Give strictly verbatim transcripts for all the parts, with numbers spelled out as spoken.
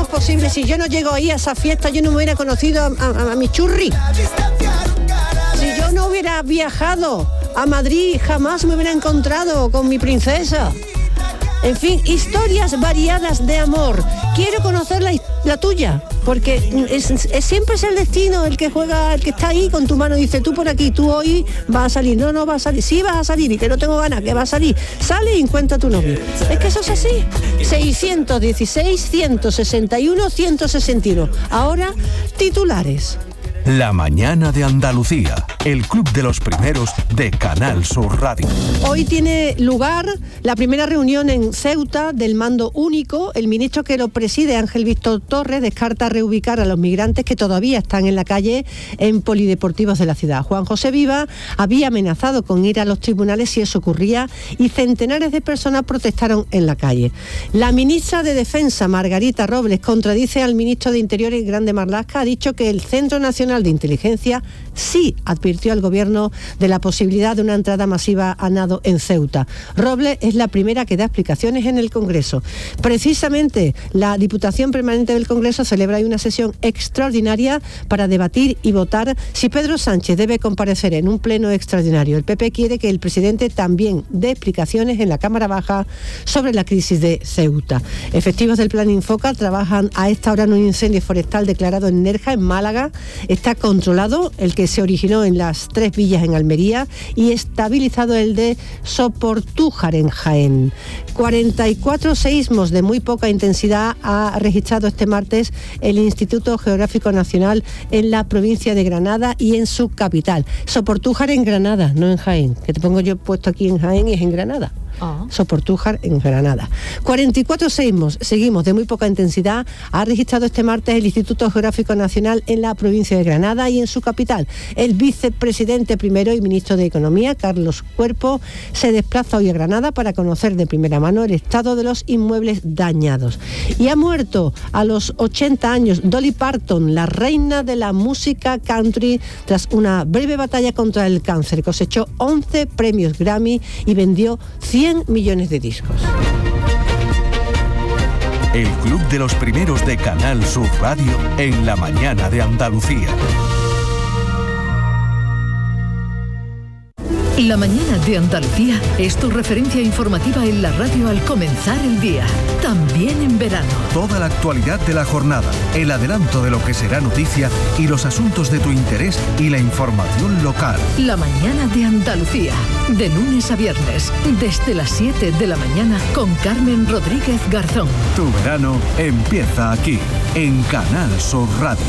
¿Cómo es posible? Si yo no llego ahí a esa fiesta, yo no me hubiera conocido a, a, a mi churri. Si yo no hubiera viajado a Madrid, jamás me hubiera encontrado con mi princesa. En fin, historias variadas de amor. Quiero conocer la, la tuya, porque es, es, siempre es el destino el que juega, el que está ahí con tu mano y dice, tú por aquí, tú hoy vas a salir. No, no vas a salir. Sí vas a salir y que no tengo ganas, que vas a salir. Sale y encuentra a tu novio. Es que eso es así. seiscientos dieciséis, ciento sesenta y uno, ciento sesenta y uno. Ahora, titulares. La mañana de Andalucía, el club de los primeros de Canal Sur Radio. Hoy tiene lugar la primera reunión en Ceuta del mando único. El ministro que lo preside, Ángel Víctor Torres, descarta reubicar a los migrantes que todavía están en la calle en polideportivos de la ciudad. Juan José Viva había amenazado con ir a los tribunales si eso ocurría y centenares de personas protestaron en la calle. La ministra de Defensa, Margarita Robles, contradice al ministro de Interior, Grande Marlaska. Ha dicho que el Centro Nacional de Inteligencia sí advirtió al gobierno de la posibilidad de una entrada masiva a nado en Ceuta. Robles es la primera que da explicaciones en el Congreso. Precisamente la Diputación Permanente del Congreso celebra hoy una sesión extraordinaria para debatir y votar si Pedro Sánchez debe comparecer en un pleno extraordinario. El P P quiere que el presidente también dé explicaciones en la Cámara Baja sobre la crisis de Ceuta. Efectivos del Plan Infoca trabajan a esta hora en un incendio forestal declarado en Nerja, en Málaga. Está controlado el que se originó en las Tres Villas en Almería y estabilizado el de Soportújar en Jaén. cuarenta y cuatro seísmos de muy poca intensidad ha registrado este martes el Instituto Geográfico Nacional en la provincia de Granada y en su capital. Soportújar en Granada, no en Jaén, que te pongo yo puesto aquí en Jaén y es en Granada. Oh. Soportújar en Granada. cuarenta y cuatro seísmos, seguimos, de muy poca intensidad, ha registrado este martes el Instituto Geográfico Nacional en la provincia de Granada y en su capital. El vicepresidente primero y ministro de Economía, Carlos Cuerpo, se desplaza hoy a Granada para conocer de primera mano el estado de los inmuebles dañados. Y ha muerto a los ochenta años Dolly Parton, la reina de la música country, tras una breve batalla contra el cáncer. Cosechó once premios Grammy y vendió cien millones de discos. El club de los primeros de Canal Sur Radio en la mañana de Andalucía. La mañana de Andalucía es tu referencia informativa en la radio al comenzar el día, también en verano. Toda la actualidad de la jornada, el adelanto de lo que será noticia y los asuntos de tu interés y la información local. La mañana de Andalucía, de lunes a viernes, desde las siete de la mañana con Carmen Rodríguez Garzón. Tu verano empieza aquí, en Canal Sur Radio.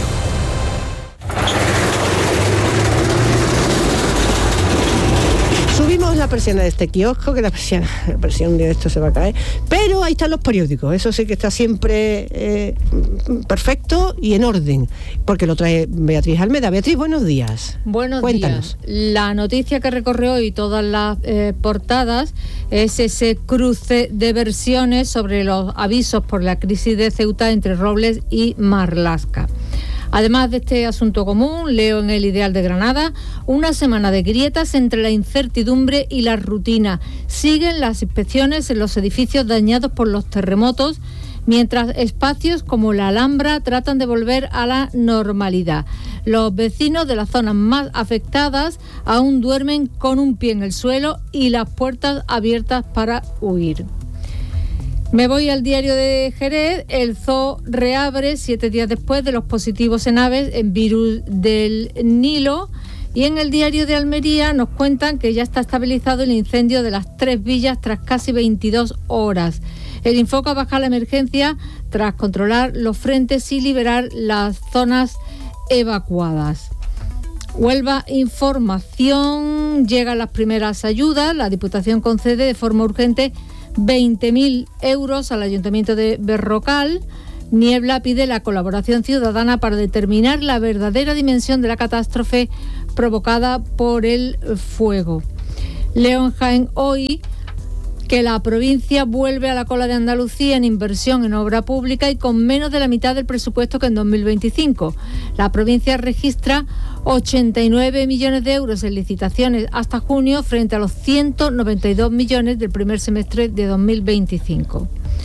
Subimos la persiana de este kiosco, que la persiana, la persiana de esto se va a caer, pero ahí están los periódicos, eso sí que está siempre eh, perfecto y en orden, porque lo trae Beatriz Almeda. Beatriz, buenos días. Buenos Cuéntanos. días. La noticia que recorre hoy todas las eh, portadas es ese cruce de versiones sobre los avisos por la crisis de Ceuta entre Robles y Marlaska. Además de este asunto común, leo en El Ideal de Granada, una semana de grietas entre la incertidumbre y la rutina. Siguen las inspecciones en los edificios dañados por los terremotos, mientras espacios como la Alhambra tratan de volver a la normalidad. Los vecinos de las zonas más afectadas aún duermen con un pie en el suelo y las puertas abiertas para huir. Me voy al Diario de Jerez. El zoo reabre siete días después de los positivos en aves en virus del Nilo. Y en el Diario de Almería nos cuentan que ya está estabilizado el incendio de las Tres Villas tras casi veintidós horas. El Infoca baja la emergencia tras controlar los frentes y liberar las zonas evacuadas. Huelva Información, llegan las primeras ayudas. La Diputación concede de forma urgente veinte mil euros al Ayuntamiento de Berrocal. Niebla pide la colaboración ciudadana para determinar la verdadera dimensión de la catástrofe provocada por el fuego. Leo en Jaén Hoy que la provincia vuelve a la cola de Andalucía en inversión en obra pública y con menos de la mitad del presupuesto que en dos mil veinticinco. La provincia registra ochenta y nueve millones de euros en licitaciones hasta junio frente a los ciento noventa y dos millones del primer semestre de dos mil veinticinco.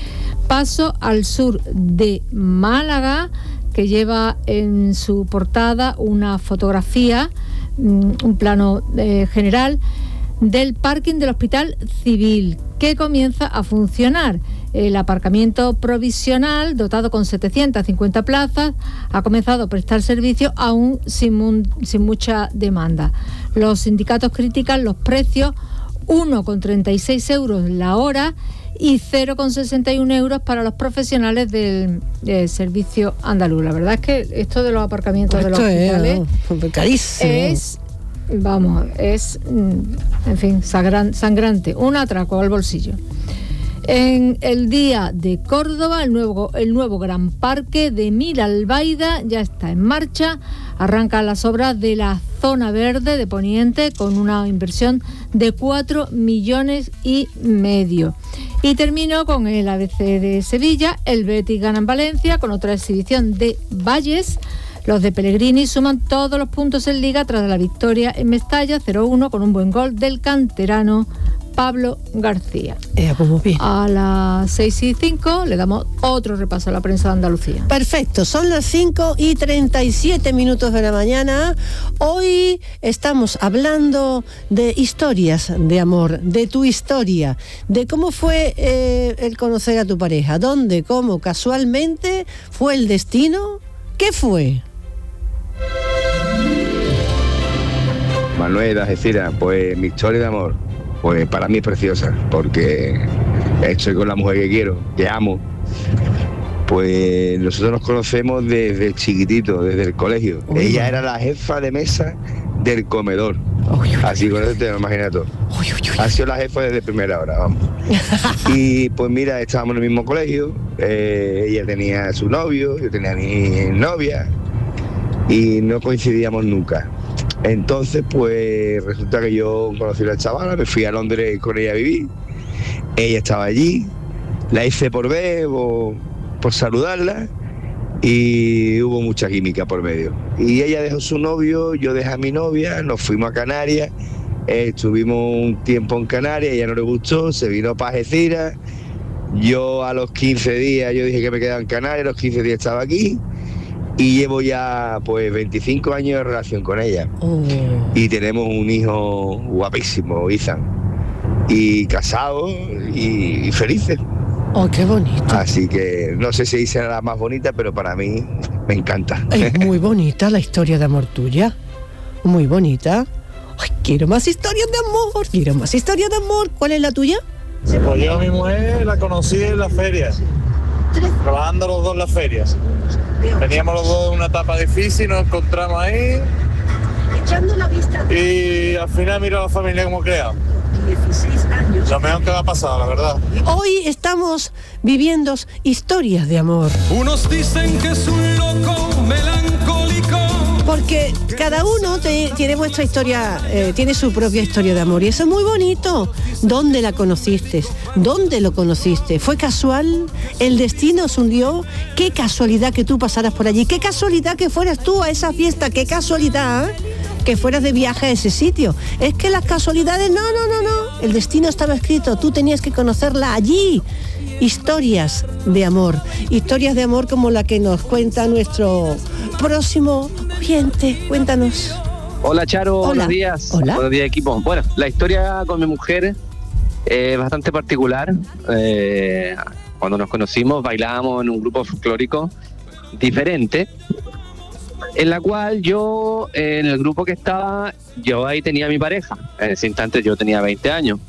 Paso al sur de Málaga, que lleva en su portada una fotografía, un plano eh, general del parking del Hospital Civil, que comienza a funcionar. El aparcamiento provisional, dotado con setecientas cincuenta plazas, ha comenzado a prestar servicio aún sin, mun- sin mucha demanda. Los sindicatos critican los precios: uno coma treinta y seis euros la hora y cero coma sesenta y uno euros para los profesionales del, del servicio andaluz. La verdad es que esto de los aparcamientos de los hospitales es carísimo. Es, vamos, es, en fin, sagran, sangrante, un atraco al bolsillo. En el Día de Córdoba, el nuevo, el nuevo Gran Parque de Miralbaida ya está en marcha. Arrancan las obras de la zona verde de Poniente con una inversión de cuatro millones y medio. Y termino con el A B C de Sevilla. El Betis gana en Valencia con otra exhibición de Valles. Los de Pellegrini suman todos los puntos en Liga tras la victoria en Mestalla cero uno con un buen gol del canterano Pablo García. Eh, pues muy bien. A las seis y cinco le damos otro repaso a la prensa de Andalucía. Perfecto, son las cinco y treinta y siete minutos de la mañana. Hoy estamos hablando de historias de amor, de tu historia, de cómo fue eh, el conocer a tu pareja, dónde, cómo, casualmente, fue el destino. ¿Qué fue? Manuel, Algeciras, pues mi historia de amor, pues para mí es preciosa, porque estoy con la mujer que quiero, que amo. Pues nosotros nos conocemos desde chiquitito, desde el colegio. Uy, ella era la jefa de mesa del comedor. Uy, uy, Así con eso te lo imaginas todo. Uy, uy, uy. Ha sido la jefa desde primera hora, vamos. Y pues mira, estábamos en el mismo colegio, eh, ella tenía su novio, yo tenía mi novia, y no coincidíamos nunca. Entonces, pues resulta que yo conocí a la chavala, me fui a Londres con ella a vivir, ella estaba allí, la hice por ver, por, por saludarla, y hubo mucha química por medio. Y ella dejó su novio, yo dejé a mi novia, nos fuimos a Canarias, eh, estuvimos un tiempo en Canarias, ella no le gustó, se vino para Algeciras, yo a los quince días, yo dije que me quedaba en Canarias, a los quince días estaba aquí, y llevo ya pues veinticinco años de relación con ella. Oh. Y tenemos un hijo guapísimo, Ethan. Y casados y, y felices. Oh, qué bonito. Así que no sé si será la más bonita, pero para mí me encanta. Es muy bonita la historia de amor tuya. Muy bonita. Ay, quiero más historias de amor. Quiero más historias de amor. ¿Cuál es la tuya? Sí, pues yo a mi mujer la conocí en las ferias. Trabajando los dos en las ferias. Veníamos los dos de una etapa difícil, nos encontramos ahí. Echando la vista. Y al final mira a la familia como creado. dieciséis años. Lo mejor que me ha pasado, la verdad. Hoy estamos viviendo historias de amor. Unos dicen que es un loco melancólico. Porque cada uno te, tiene vuestra historia, eh, tiene su propia historia de amor. Y eso es muy bonito. ¿Dónde la conociste? ¿Dónde lo conociste? ¿Fue casual? ¿El destino os hundió? Qué casualidad que tú pasaras por allí. Qué casualidad que fueras tú a esa fiesta. Qué casualidad, ¿eh? Que fueras de viaje a ese sitio. Es que las casualidades, no, no, no, no. El destino estaba escrito. Tú tenías que conocerla allí. Historias de amor. Historias de amor como la que nos cuenta nuestro próximo oyente. Cuéntanos. Hola Charo, Hola. buenos días. Hola. Buenos días equipo. Bueno, la historia con mi mujer es bastante particular. Eh, cuando nos conocimos bailábamos en un grupo folclórico diferente, en la cual yo, en el grupo que estaba, yo ahí tenía a mi pareja. En ese instante yo tenía veinte años.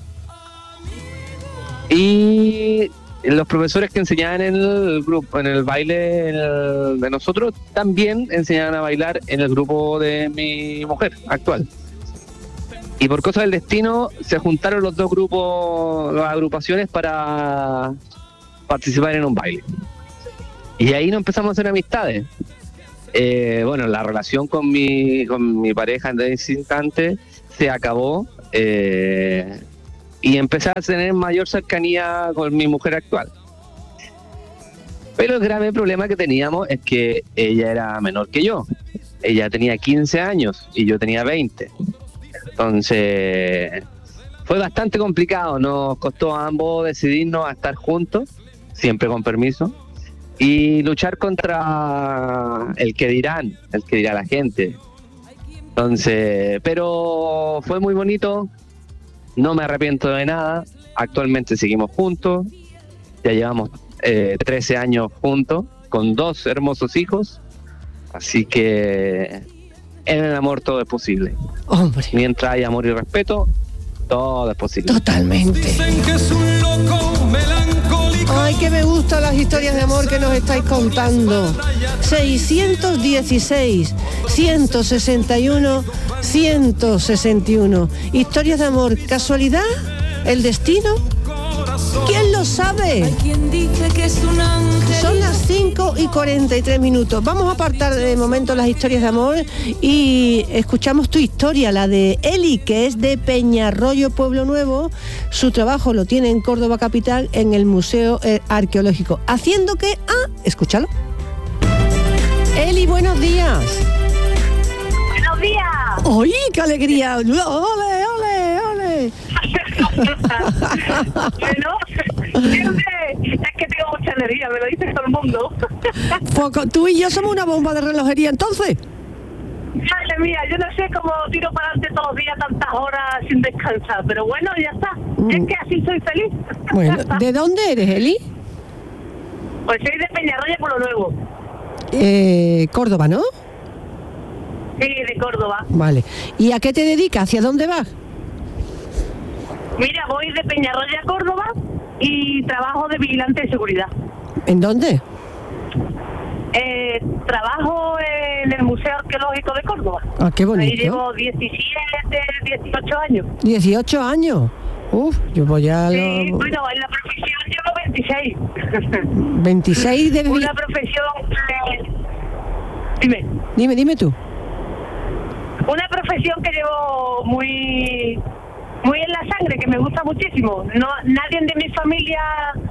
Y los profesores que enseñaban en el grupo, en el baile en el, de nosotros, también enseñaban a bailar en el grupo de mi mujer actual. Y por cosas del destino se juntaron los dos grupos, las agrupaciones, para participar en un baile. Y ahí nos empezamos a hacer amistades. Eh, bueno, la relación con mi, con mi pareja en ese instante se acabó. Eh, y empecé a tener mayor cercanía con mi mujer actual. Pero el grave problema que teníamos es que ella era menor que yo. Ella tenía quince años y yo tenía veinte. Entonces fue bastante complicado, nos costó a ambos decidirnos a estar juntos, siempre con permiso, y luchar contra el que dirán, el que dirá la gente. Entonces, pero fue muy bonito, no me arrepiento de nada, actualmente seguimos juntos, ya llevamos eh, trece años juntos, con dos hermosos hijos, así que en el amor todo es posible. Hombre. Mientras hay amor y respeto, todo es posible. Totalmente. Dicen que es un loco melancólico. Ay, que me gustan las historias de amor que nos estáis contando. seiscientos dieciséis, ciento sesenta y uno, ciento sesenta y uno. Historias de amor. ¿Casualidad? ¿El destino? ¿Quién lo sabe? Son las cinco y cuarenta y tres minutos. Vamos a apartar de momento las historias de amor y escuchamos tu historia, la de Eli, que es de Peñarroyo, Pueblo Nuevo. Su trabajo lo tiene en Córdoba capital, en el Museo Arqueológico. ¿Haciendo qué? Ah, escúchalo. Eli, buenos días. Buenos días. ¡Ay, qué alegría! ¡Ole, ole, ole! Bueno, es que tengo mucha energía, me lo dice todo el mundo. Poco, tú y yo somos una bomba de relojería, entonces. Madre mía, yo no sé cómo tiro para adelante todos los días tantas horas sin descansar, pero bueno, ya está. Mm. Es que así soy feliz. Bueno, ¿de dónde eres, Eli? Pues soy de Peñarroya, Pueblo Nuevo. Eh, Córdoba, ¿no? Sí, de Córdoba. Vale. ¿Y a qué te dedicas? ¿Hacia dónde vas? Mira, voy de Peñarroya a Córdoba y trabajo de vigilante de seguridad. ¿En dónde? Eh, trabajo en el Museo Arqueológico de Córdoba. Ah, qué bonito. Ahí llevo diecisiete, dieciocho años. dieciocho años. Uf, yo voy a... Sí, lo... bueno, en la profesión llevo veintiséis. veintiséis de... Una profesión... Eh, dime. Dime, dime tú. Una profesión que llevo muy... muy en la sangre, que me gusta muchísimo. No, nadie de mi familia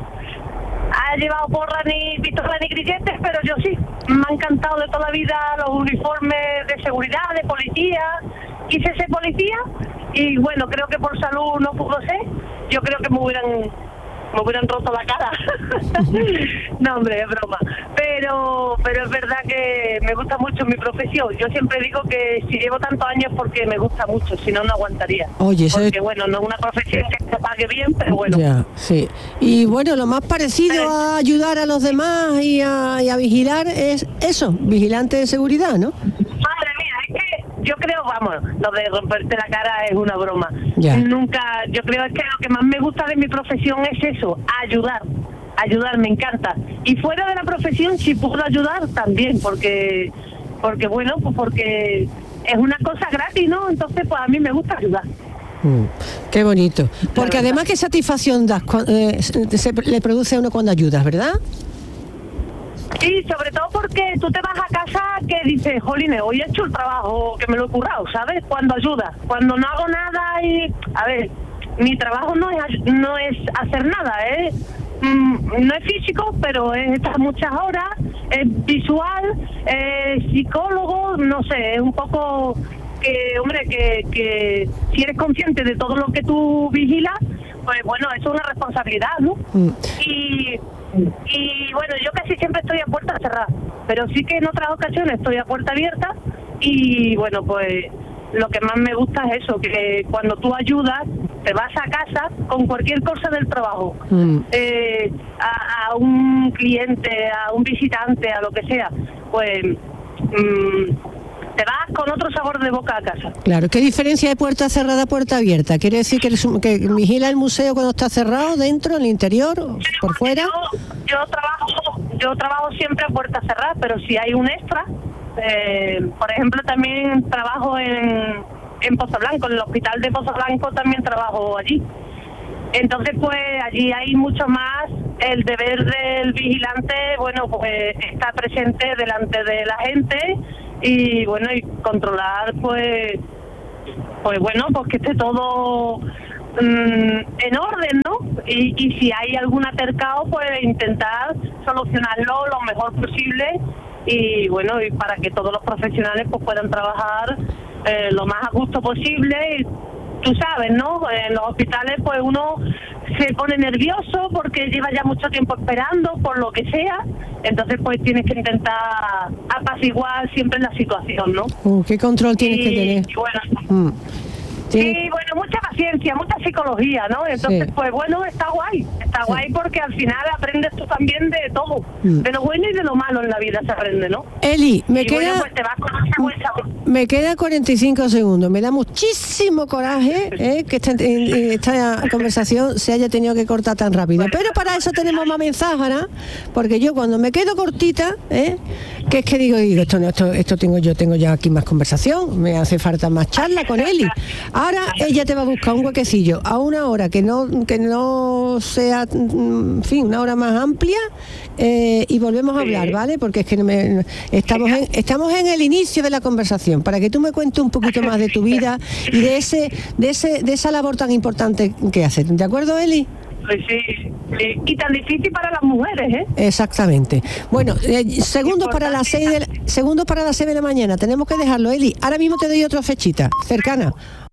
ha llevado porra ni pistola ni grilletes, pero yo sí. Me ha encantado de toda la vida los uniformes de seguridad, de policía. Quise ser policía y bueno, creo que por salud no pudo ser. Yo creo que me hubieran me hubieran roto la cara. No, hombre, es broma. Pero pero es verdad que me gusta mucho mi profesión. Yo siempre digo que si llevo tantos años porque me gusta mucho, si no, no aguantaría. Oye, porque eso... bueno, no es una profesión que se pague bien, pero bueno. Ya, sí. Y bueno, lo más parecido a ayudar a los demás y a, y a vigilar es eso, vigilante de seguridad, ¿no? Madre mía, es que yo creo, vamos, lo de romperte la cara es una broma. Ya. Nunca, yo creo que lo que más me gusta de mi profesión es eso, ayudar. Ayudar, me encanta. Y fuera de la profesión, si puedo ayudar, también, porque, porque bueno, pues porque es una cosa gratis, ¿no? Entonces, pues a mí me gusta ayudar. Mm, qué bonito. Porque además, qué satisfacción das, eh, se le produce a uno cuando ayudas, ¿verdad? Sí, sobre todo porque tú te vas a casa que dices, jolines, hoy he hecho el trabajo que me lo he currado, ¿sabes? Cuando ayudas, cuando no hago nada y... A ver, mi trabajo no es, no es hacer nada, ¿eh? Mm, no es físico, pero es estar muchas horas, es visual, es psicólogo, no sé, es un poco que, hombre, que, que si eres consciente de todo lo que tú vigilas, pues bueno, eso es una responsabilidad, ¿no? Mm. Y... Y bueno, yo casi siempre estoy a puerta cerrada, pero sí que en otras ocasiones estoy a puerta abierta y bueno, pues lo que más me gusta es eso, que cuando tú ayudas, te vas a casa con cualquier cosa del trabajo, mm. eh, a, a un cliente, a un visitante, a lo que sea, pues... Mmm, te vas con otro sabor de boca a casa. Claro, ¿qué diferencia de puerta cerrada a puerta abierta? ¿Quiere decir que, eres, que vigila el museo cuando está cerrado, dentro, en el interior, sí, por fuera? Yo, yo trabajo yo trabajo siempre a puerta cerrada, pero si hay un extra, eh, por ejemplo, también trabajo en, en Pozo Blanco, en el hospital de Pozo Blanco también trabajo allí. Entonces, pues allí hay mucho más el deber del vigilante, bueno, pues estar presente delante de la gente y bueno, y controlar pues pues bueno, pues que esté todo mmm, en orden, ¿no? Y, y si hay algún altercado, pues intentar solucionarlo lo mejor posible y bueno, y para que todos los profesionales pues puedan trabajar eh, lo más a gusto posible. Y tú sabes, ¿no? En los hospitales pues uno se pone nervioso porque lleva ya mucho tiempo esperando, por lo que sea. Entonces, pues tienes que intentar apaciguar siempre la situación, ¿no? Uh, ¿Qué control tienes y, que tener? Y bueno, Mm. Sí, bueno, mucha paciencia, mucha psicología, ¿no? Entonces, Sí. pues bueno, está guay, está guay porque al final aprendes tú también de todo, Mm. de lo bueno y de lo malo en la vida se aprende, ¿no? Eli, me y queda... bueno, pues te vas con ese buen sabor. Me queda cuarenta y cinco segundos. Me da muchísimo coraje eh, que esta, eh, esta conversación se haya tenido que cortar tan rápido. Pero para eso tenemos más mensajes, ¿no? Porque yo cuando me quedo cortita, eh, que es que digo, digo esto, no, esto, esto tengo yo tengo ya aquí más conversación, me hace falta más charla con Eli. Ahora ella te va a buscar un huequecillo a una hora que no que no sea, en fin, una hora más amplia. Eh, y volvemos a hablar, ¿vale? Porque es que no me, estamos en, estamos en el inicio de la conversación, para que tú me cuentes un poquito más de tu vida y de ese de ese de esa labor tan importante que haces. ¿De acuerdo, Eli? Pues sí, sí, y tan difícil para las mujeres, ¿eh? Exactamente. Bueno, eh, segundos para las seis de la, segundos para las seis de la mañana. Tenemos que dejarlo, Eli. Ahora mismo te doy otra fechita cercana.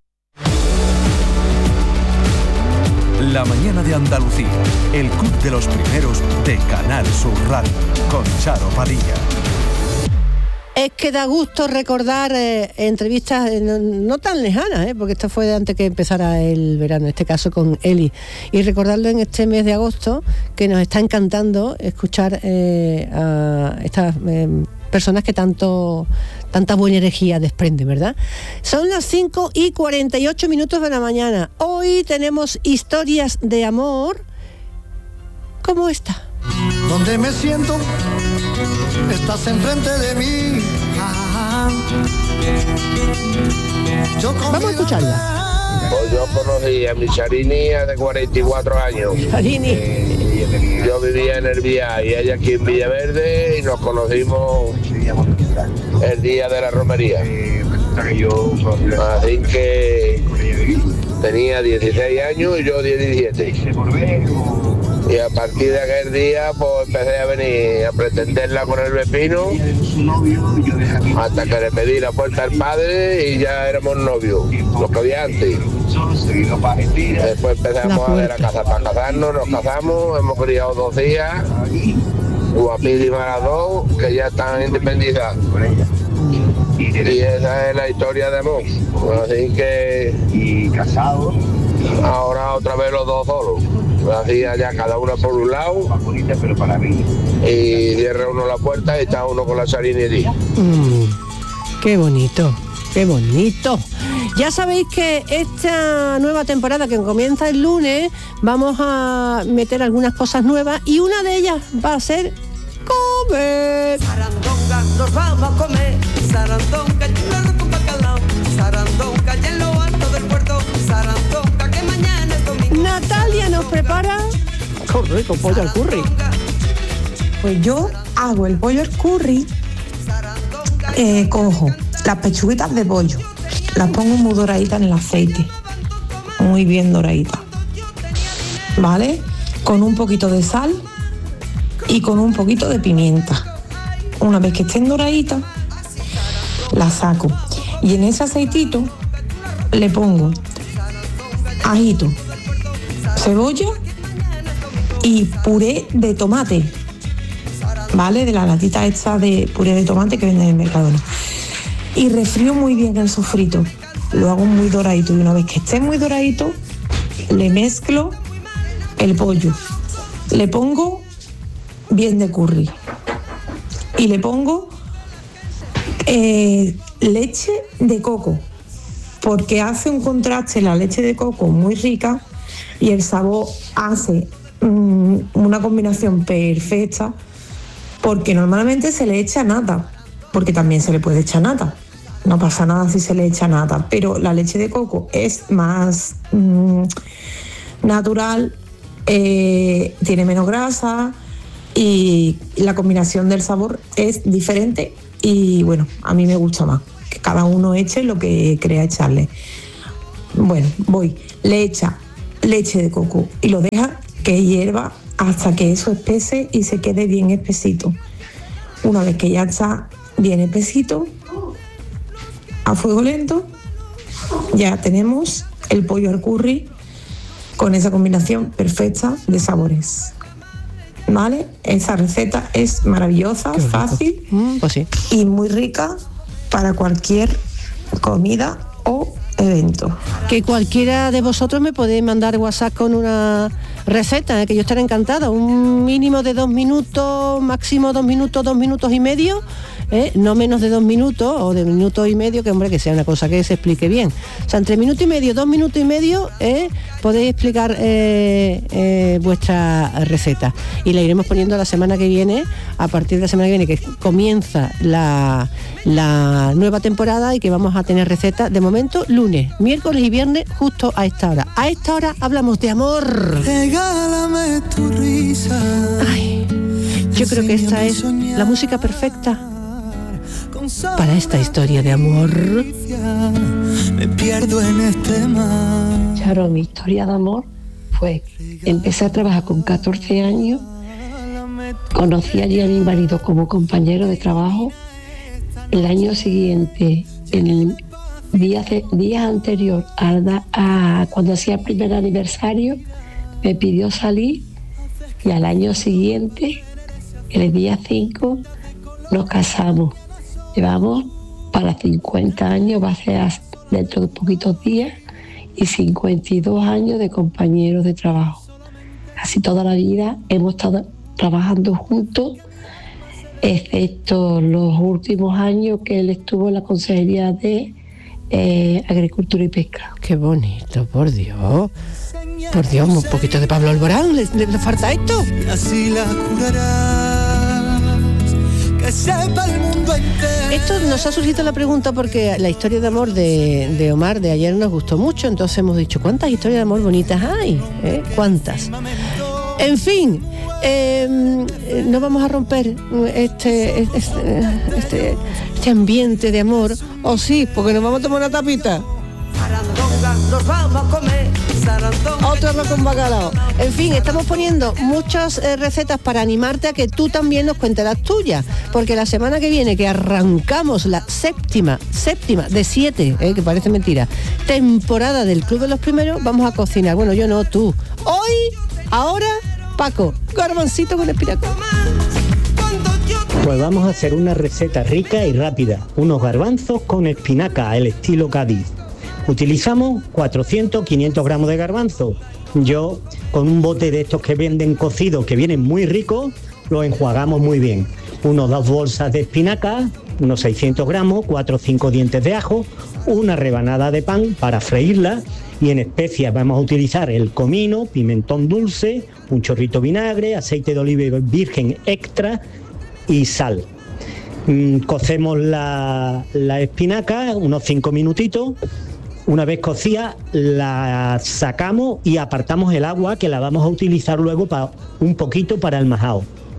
La mañana de Andalucía, el club de los primeros de Canal Sur Radio, con Charo Padilla. Es que da gusto recordar eh, entrevistas eh, no, no tan lejanas, eh, porque esto fue de antes que empezara el verano, en este caso con Eli, y recordarlo en este mes de agosto, que nos está encantando escuchar eh, a estas eh, personas que tanto tanta buena energía desprenden, ¿verdad? Son las cinco y cuarenta y ocho minutos de la mañana. Hoy tenemos historias de amor como esta. Donde me siento, estás enfrente de mí. Ah, yo Vamos a escucharla. Pues yo conocí a mi Charini hace cuarenta y cuatro años. Charini. Eh, yo vivía en el Vía y ella aquí en Villaverde y nos conocimos el día de la romería. Así que tenía dieciséis años y yo diecisiete. Y a partir de aquel día pues empecé a venir a pretenderla con el Pepino hasta que le pedí la puerta al padre y ya éramos novios, lo que había antes. Después empezamos a ver la casa para casarnos, nos casamos, hemos criado dos hijas, guapísimas las dos, que ya están independizadas. Y esa es la historia de amor. Así que y casados. Ahora otra vez los dos solos. Así allá cada uno por un lado. Y cierra uno la puerta y está uno con la Charini. Mm, qué bonito, qué bonito. Ya sabéis que esta nueva temporada que comienza el lunes vamos a meter algunas cosas nuevas y una de ellas va a ser comer. Sarandonga, nos vamos a comer. Sarandonga, yo con bacalao. Sarandonga, y en lo alto del puerto. Sarandonga, que mañana es domingo. Natalia nos prepara corre con pollo al curry. Pues yo hago el pollo al curry, eh, cojo las pechuguitas de pollo, las pongo muy doraditas en el aceite, muy bien doraditas, ¿vale? Con un poquito de sal y con un poquito de pimienta. Una vez que estén doraditas, las saco y en ese aceitito le pongo ajito, cebolla y puré de tomate, ¿vale? De la latita esta de puré de tomate que venden en el Mercadona. Y refrío muy bien el sofrito, lo hago muy doradito y una vez que esté muy doradito, le mezclo el pollo, le pongo bien de curry y le pongo eh, leche de coco, porque hace un contraste la leche de coco muy rica y el sabor hace mmm, una combinación perfecta, porque normalmente se le echa nata, porque también se le puede echar nata, no pasa nada si se le echa nata, pero la leche de coco es más mmm, natural, eh, tiene menos grasa y la combinación del sabor es diferente y bueno, a mí me gusta más, que cada uno eche lo que crea echarle. Bueno, voy, le echa leche de coco y lo deja que hierva hasta que eso espese y se quede bien espesito. Una vez que ya está bien espesito, a fuego lento, ya tenemos el pollo al curry con esa combinación perfecta de sabores. ¿Vale? Esa receta es maravillosa, fácil mm, pues sí. y muy rica para cualquier comida o evento. Que cualquiera de vosotros me podéis mandar WhatsApp con una receta, ¿eh? Que yo estaré encantada. Un mínimo de dos minutos, máximo dos minutos, dos minutos y medio. ¿Eh? No menos de dos minutos o de minuto y medio, que hombre, que sea una cosa que se explique bien. O sea, entre minuto y medio, dos minutos y medio, ¿eh? podéis explicar eh, eh, vuestra receta. Y la iremos poniendo la semana que viene, a partir de la semana que viene, que comienza la, la nueva temporada y que vamos a tener recetas, de momento, lunes, miércoles y viernes, justo a esta hora. A esta hora hablamos de amor. Regálame tu risa. Ay, yo creo que esta es la música perfecta para esta historia de amor. Me pierdo en este mar. Claro, mi historia de amor fue, empecé a trabajar con catorce años, conocí allí a mi marido como compañero de trabajo. El año siguiente, en el día, día anterior a, a cuando hacía el primer aniversario, me pidió salir y al año siguiente, el día cinco, nos casamos. Llevamos para cincuenta años, va a ser dentro de poquitos días, y cincuenta y dos años de compañeros de trabajo. Casi toda la vida hemos estado trabajando juntos, excepto los últimos años que él estuvo en la Consejería de eh, Agricultura y Pesca. Qué bonito, por Dios. Por Dios, un poquito de Pablo Alborán, ¿le, le falta esto? Y así la curarás, que sepa el mundo entero. Esto nos ha surgido la pregunta porque la historia de amor de, de Omar de ayer nos gustó mucho, entonces hemos dicho, ¿cuántas historias de amor bonitas hay? ¿Eh? ¿Cuántas? En fin, eh, no vamos a romper este, este, este, este ambiente de amor, o sí, porque nos vamos a tomar una tapita. Nos vamos a comer sarandonga. Otro arroz con bacalao. En fin, estamos poniendo muchas eh, recetas para animarte a que tú también nos cuentes las tuyas, porque la semana que viene, que arrancamos la séptima, séptima de siete, eh, que parece mentira, temporada del Club de los Primeros, vamos a cocinar. Bueno, yo no, tú. Hoy, ahora, Paco, garbancito con espinaca. Pues vamos a hacer una receta rica y rápida, unos garbanzos con espinaca al estilo Cádiz. Utilizamos cuatrocientos a quinientos gramos de garbanzo. Yo, con un bote de estos que venden cocidos, que vienen muy ricos, los enjuagamos muy bien. Unos dos bolsas de espinaca, unos seiscientos gramos, cuatro o cinco dientes de ajo, una rebanada de pan para freírla, y en especias vamos a utilizar el comino, pimentón dulce, un chorrito de vinagre, aceite de oliva virgen extra y sal. Mm, cocemos la, la espinaca unos cinco minutitos. Una vez cocida, la sacamos y apartamos el agua, que la vamos a utilizar luego para un poquito para el majao.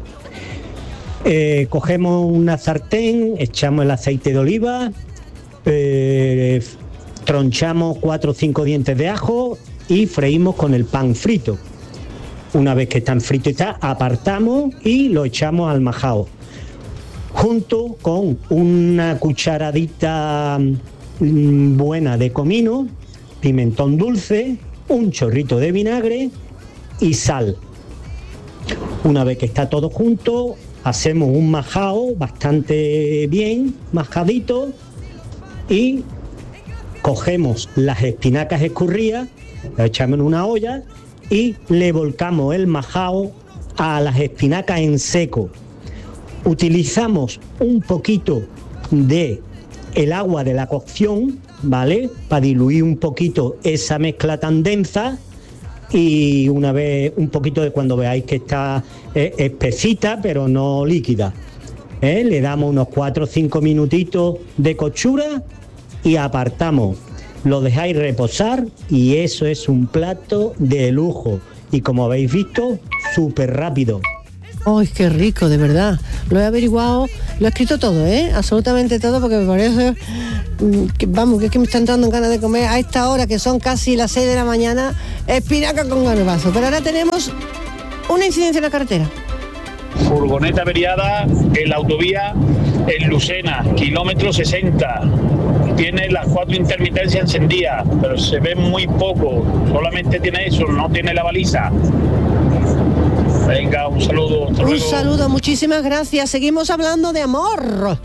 Eh, cogemos una sartén, echamos el aceite de oliva, eh, tronchamos cuatro o cinco dientes de ajo y freímos con el pan frito. Una vez que están fritos y está, apartamos y lo echamos al majao, junto con una cucharadita buena de comino, pimentón dulce, un chorrito de vinagre y sal. Una vez que está todo junto, hacemos un majao bastante bien majadito y cogemos las espinacas escurridas, las echamos en una olla y le volcamos el majao a las espinacas en seco. Utilizamos un poquito de el agua de la cocción, ¿vale? Para diluir un poquito esa mezcla tan densa, y una vez, un poquito de cuando veáis que está eh, espesita, pero no líquida, ¿eh? Le damos unos cuatro o cinco minutitos de coctura y apartamos. Lo dejáis reposar y eso es un plato de lujo. Y como habéis visto, súper rápido. ¡Ay, qué rico, de verdad! Lo he averiguado, lo he escrito todo, ¿eh? Absolutamente todo, porque me parece... Que, vamos, que es que me están dando ganas de comer a esta hora, que son casi las seis de la mañana, espinaca con garbanzo. Pero ahora tenemos una incidencia en la carretera. Furgoneta averiada en la autovía en Lucena, kilómetro sesenta. tiene las cuatro intermitencias encendidas, pero se ve muy poco, solamente tiene eso, no tiene la baliza. Venga, un saludo. Hasta un luego. saludo, muchísimas gracias. Seguimos hablando de amor.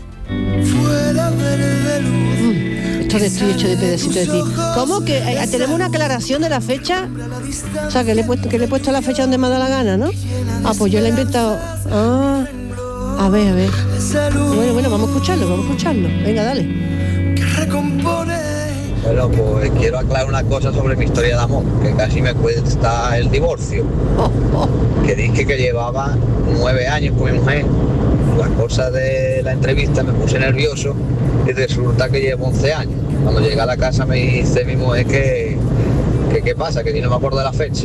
Mm, esto de estoy hecho de pedacito de ti. ¿Cómo que eh, tenemos una aclaración de la fecha? O sea, que le he puesto, que le he puesto la fecha donde me ha dado la gana, ¿no? Ah, pues yo la he inventado. Ah, a ver, a ver. Bueno, bueno, vamos a escucharlo, vamos a escucharlo. Venga, dale. Bueno, pues quiero aclarar una cosa sobre mi historia de amor, que casi me cuesta el divorcio. Oh, oh. Que dije que llevaba nueve años con mi mujer. Las cosas de la entrevista me puse nervioso y resulta que llevo once años. Cuando llegué a la casa me dice mi mujer que, que qué pasa, que yo no me acuerdo de la fecha.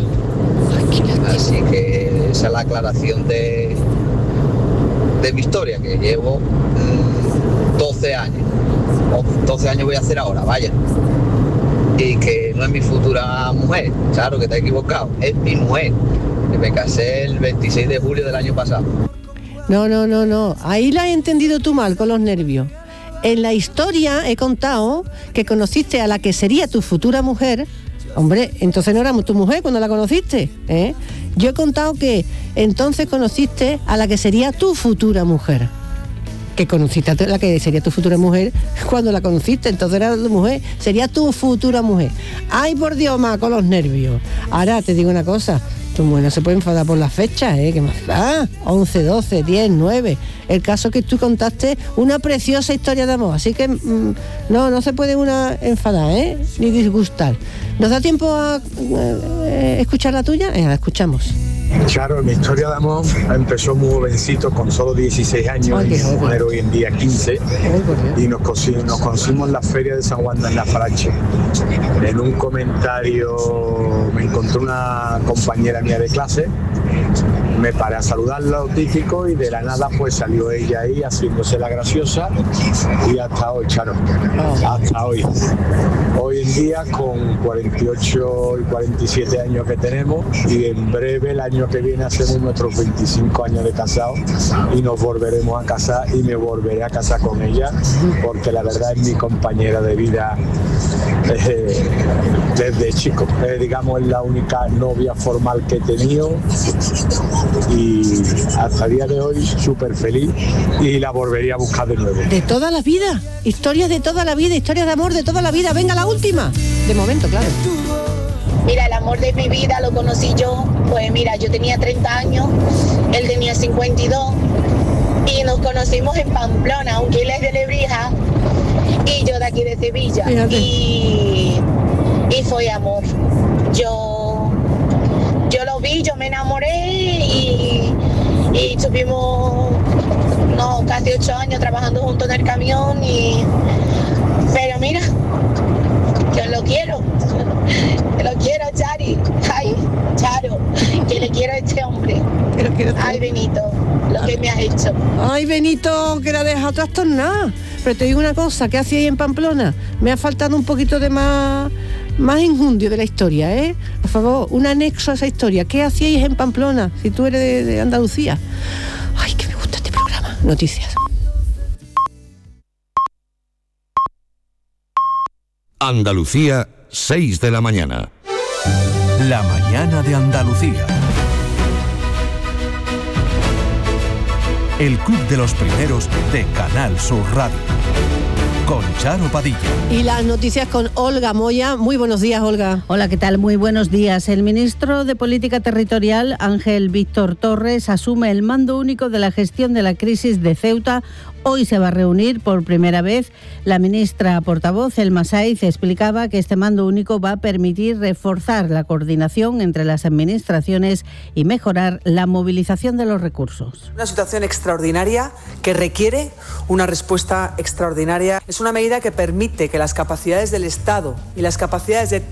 Así que esa es la aclaración de, de mi historia, que llevo mmm, doce años. doce años voy a hacer ahora, vaya. Y que no es mi futura mujer, claro que te has equivocado, es mi mujer, que me casé el veintiséis de julio del año pasado. No, no, no, no, ahí la he entendido tú mal con los nervios. En la historia he contado que conociste a la que sería tu futura mujer. Hombre, entonces no era tu mujer cuando la conociste, ¿eh? Yo he contado que entonces conociste a la que sería tu futura mujer. Que conociste a la que sería tu futura mujer cuando la conociste, entonces era tu mujer, sería tu futura mujer. Ay, por Dios, ma, con los nervios. Ahora te digo una cosa, tu mujer no se puede enfadar por las fechas, ¿eh? ¿Qué más da? once, doce, diez, nueve. El caso que tú contaste una preciosa historia de amor, así que mmm, no, no se puede una enfadar, ¿eh? Ni disgustar. ¿Nos da tiempo a eh, escuchar la tuya? Eh, la escuchamos. Claro, mi historia de amor empezó muy jovencito, con solo dieciséis años, y mi mujer hoy en día quince, y nos conocimos, nos conocimos en la feria de San Juan de Alfarache. En un comentario me encontré una compañera mía de clase, me paré a saludarla, lo típico, y de la nada pues salió ella ahí haciéndose la graciosa, y hasta hoy, Charo, hasta hoy. Hoy en día, con cuarenta y ocho y cuarenta y siete años que tenemos, y en breve el año que viene hacemos nuestros veinticinco años de casados y nos volveremos a casar, y me volveré a casar con ella, porque la verdad es mi compañera de vida eh, desde chico. Eh, digamos, es la única novia formal que he tenido, y hasta el día de hoy súper feliz, y la volvería a buscar de nuevo. De toda la vida, historias de toda la vida, historias de amor de toda la vida. Venga, la última, de momento, claro. Mira, el amor de mi vida lo conocí yo, pues mira, yo tenía treinta años, él tenía cincuenta y dos, y nos conocimos en Pamplona, aunque él es de Lebrija y yo de aquí de Sevilla. Y, y fue amor. Yo, yo lo vi, yo me enamoré, y, y estuvimos no, casi ocho años trabajando juntos en el camión, y pero mira, yo lo quiero, que lo quiero, Chari, ay, Charo, que le quiero a este hombre. Ay, Benito, lo que me has hecho. Ay, Benito, que la deja trastornada. Pero te digo una cosa, ¿qué hacía ahí en Pamplona? Me ha faltado un poquito de más, más enjundio de la historia, ¿eh? Por favor, un anexo a esa historia. ¿Qué hacíais en Pamplona, si tú eres de, de Andalucía? Ay, que me gusta este programa. Noticias. Andalucía, seis de la mañana. La mañana de Andalucía. El Club de los Primeros de Canal Sur Radio. Con Charo Padilla. Y las noticias con Olga Moya. Muy buenos días, Olga. Hola, ¿qué tal? Muy buenos días. El ministro de Política Territorial, Ángel Víctor Torres, asume el mando único de la gestión de la crisis de Ceuta. Hoy se va a reunir por primera vez. La ministra portavoz, Elma Saiz, explicaba que este mando único va a permitir reforzar la coordinación entre las administraciones y mejorar la movilización de los recursos. Una situación extraordinaria que requiere una respuesta extraordinaria. Es una medida que permite que las capacidades del Estado y las capacidades de